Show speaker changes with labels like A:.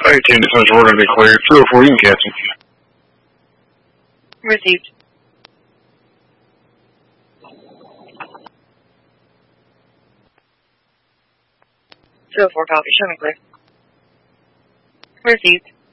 A: Hey, 10 Defense order to be cleared. 204, you can catch him.
B: Received. 204, copy. Show me clear. Received.